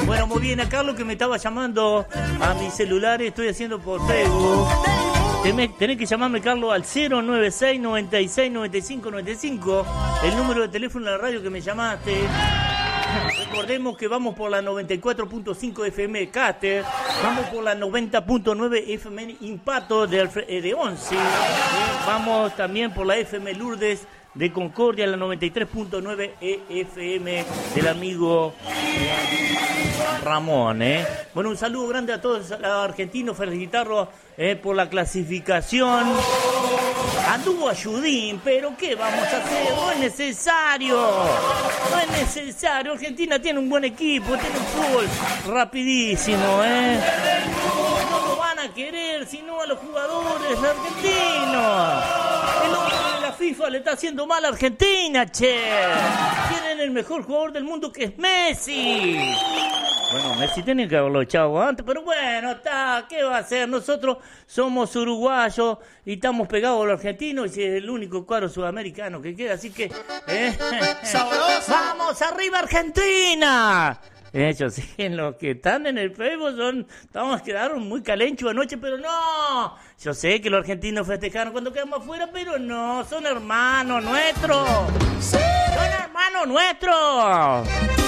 Bueno, muy bien, a Carlos que me estaba llamando a mi celular, estoy haciendo por Facebook. Tenés que llamarme, Carlos, al 096 96 95 95, el número de teléfono de la radio que me llamaste. Recordemos que vamos por la 94.5 FM Cáter, vamos por la 90.9 FM Impacto de 11, vamos también por la FM Lourdes de Concordia, la 93.9 FM del amigo Ramón. Bueno, un saludo grande a todos los argentinos, felicitarlos por la clasificación. Anduvo Ayudín, pero ¿qué vamos a hacer? No es necesario. No es necesario. Argentina tiene un buen equipo, tiene un fútbol rapidísimo. No lo van a querer, sino a los jugadores argentinos. El hombre de la FIFA le está haciendo mal a Argentina, che. Tienen el mejor jugador del mundo que es Messi. Bueno, Messi tenía que haberlo echado antes, pero bueno, está, ¿qué va a hacer? Nosotros somos uruguayos y estamos pegados a los argentinos y es el único cuadro sudamericano que queda, así que... ¡Sabroso! ¡Vamos, arriba Argentina! Ellos sí, los que están en el Facebook quedaron muy calenchos anoche, pero no. Yo sé que los argentinos festejaron cuando quedamos afuera, pero no, son hermanos nuestros. ¡Sí! ¡Son hermanos nuestros!